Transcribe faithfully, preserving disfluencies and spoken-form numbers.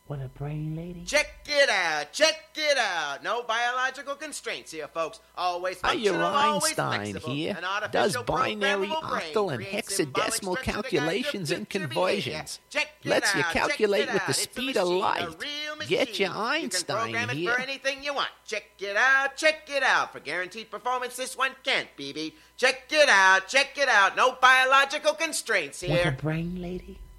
What a brain, lady. Check it out, check it out. No biological constraints here, folks. Always functional, always Einstein flexible. here An artificial does binary, programmable brain octal, and creates symbolic hexadecimal structure to guide your calculations and future conversions. behavior. Check it Lets you out, check calculate it with the out. It's a speed of machine, light. a real machine. Get your You can Einstein program it here. for anything you want. Check it out, check it out. For guaranteed performance, this one can't be beat. Check it out, check it out. No biological constraints What a here. brain, lady.